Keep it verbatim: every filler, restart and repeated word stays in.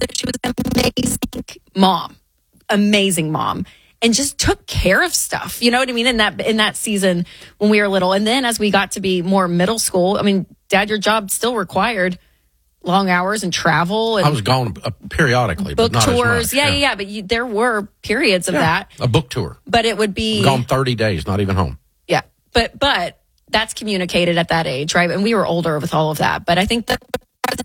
that she was an amazing mom, amazing mom, and just took care of stuff. You know what I mean? In that in that season when we were little, and then as we got to be more middle school, I mean, Dad, your job still required long hours and travel. And I was gone uh, periodically, book but not tours. as much. Yeah, yeah, yeah. But you, there were periods of yeah. that. A book tour. But it would be gone thirty days, not even home. Yeah, but but that's communicated at that age, right? And we were older with all of that. But I think that the